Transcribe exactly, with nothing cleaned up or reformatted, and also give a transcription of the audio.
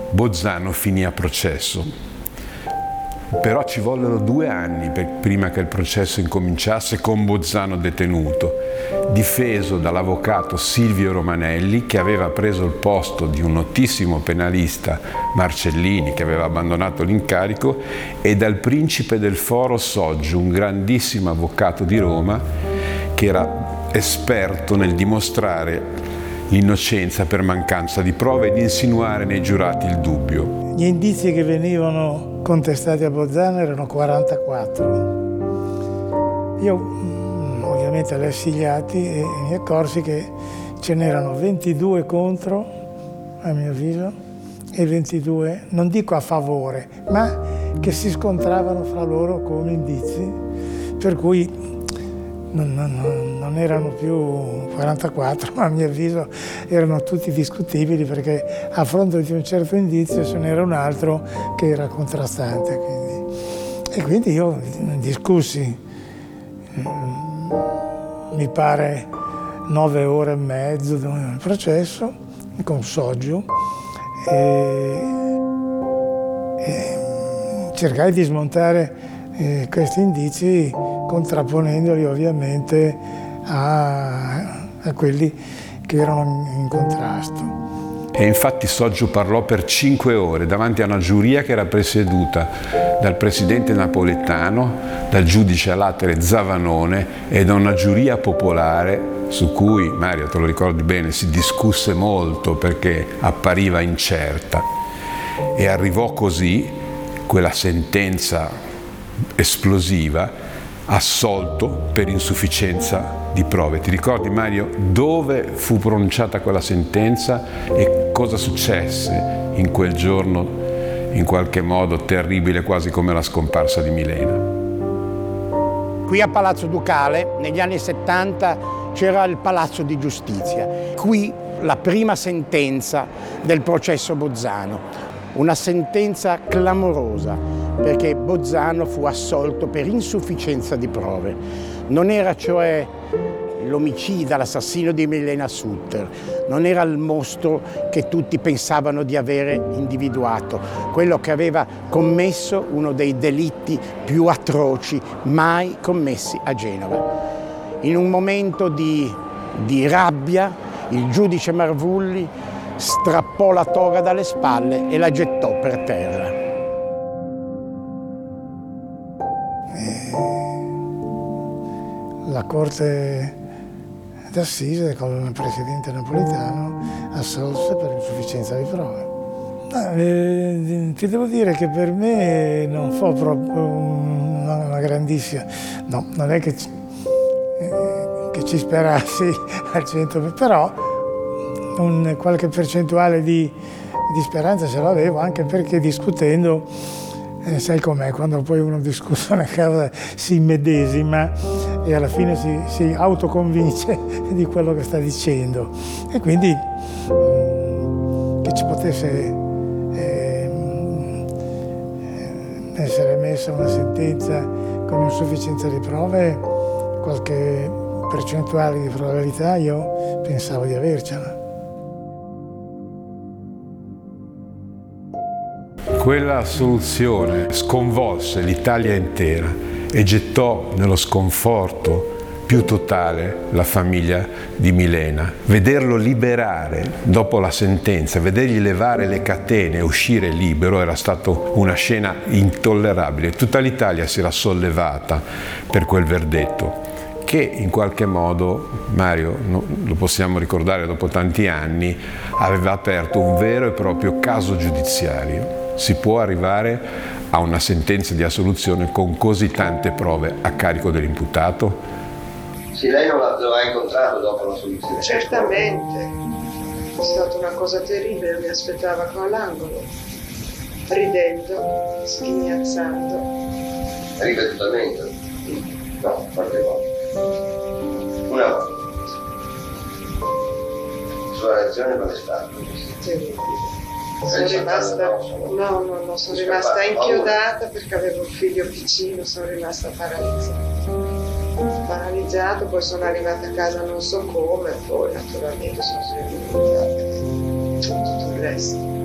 Bozzano finì a processo. Però ci vollero due anni per, prima che il processo incominciasse con Bozzano detenuto, difeso dall'avvocato Silvio Romanelli, che aveva preso il posto di un notissimo penalista, Marcellini, che aveva abbandonato l'incarico, e dal principe del Foro Soggio, un grandissimo avvocato di Roma, che era esperto nel dimostrare l'innocenza per mancanza di prove ed insinuare nei giurati il dubbio. Gli indizi che venivano contestati a Bozzano erano quarantaquattro. Io ovviamente lessi gli atti e mi accorsi che ce n'erano ventidue contro, a mio avviso, e ventidue, non dico a favore, ma che si scontravano fra loro come indizi, per cui non, non, non erano più quarantaquattro, ma a mio avviso erano tutti discutibili, perché a fronte di un certo indizio ce n'era un altro che era contrastante. Quindi. E quindi io discussi, mi pare, nove ore e mezzo del processo con Soggio e, e cercai di smontare eh, questi indizi, contrapponendoli ovviamente a, a quelli che erano in, in contrasto. E infatti Soggio parlò per cinque ore davanti a una giuria che era presieduta dal presidente Napoletano, dal giudice a latere Zavanone e da una giuria popolare su cui, Mario, te lo ricordi bene, si discusse molto perché appariva incerta. E arrivò così quella sentenza esplosiva, assolto per insufficienza di prove. Ti ricordi, Mario, dove fu pronunciata quella sentenza e cosa successe in quel giorno, in qualche modo terribile, quasi come la scomparsa di Milena? Qui a Palazzo Ducale, negli anni settanta, c'era il Palazzo di Giustizia. Qui la prima sentenza del processo Bozzano. Una sentenza clamorosa, perché Bozzano fu assolto per insufficienza di prove. Non era cioè l'omicida, l'assassino di Milena Sutter, non era il mostro che tutti pensavano di avere individuato, quello che aveva commesso uno dei delitti più atroci mai commessi a Genova. In un momento di, di rabbia, il giudice Marvulli strappò la toga dalle spalle e la gettò per terra. La Corte d'Assise con il presidente Napoletano assolse per insufficienza di prove. Eh, ti devo dire che per me non fu proprio una, una grandissima, no, non è che ci, eh, che ci sperassi al cento, però un, qualche percentuale di, di speranza ce l'avevo, anche perché discutendo, eh, sai com'è, quando poi uno discute una cosa si immedesima e alla fine si, si autoconvince di quello che sta dicendo, e quindi mh, che ci potesse eh, essere emessa una sentenza con insufficienza di prove, qualche percentuale di probabilità io pensavo di avercela. Quella soluzione sconvolse l'Italia intera e gettò nello sconforto più totale la famiglia di Milena. Vederlo liberare dopo la sentenza, vedergli levare le catene e uscire libero era stato una scena intollerabile. Tutta l'Italia si era sollevata per quel verdetto, che in qualche modo, Mario, lo possiamo ricordare dopo tanti anni, aveva aperto un vero e proprio caso giudiziario. Si può arrivare a una sentenza di assoluzione con così tante prove a carico dell'imputato? Sì, lei non lo ha incontrato dopo la soluzione? Certamente, è stata una cosa terribile, mi aspettava qua all'angolo, ridendo, sghignazzando. Ripetutamente? No, quante volte? Una volta. Sua reazione qual è stata? Terribile. Sono rimasta, no, no, no, sono rimasta inchiodata perché avevo un figlio piccino, sono rimasta paralizzata. Paralizzato, poi sono arrivata a casa non so come, poi naturalmente sono svenuta e tutto il resto.